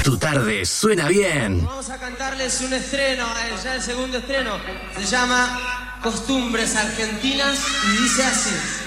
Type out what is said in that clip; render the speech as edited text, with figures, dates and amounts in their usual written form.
Tu tarde suena bien. Vamos a cantarles un estreno, ya el segundo estreno. Se llama Costumbres Argentinas y dice así.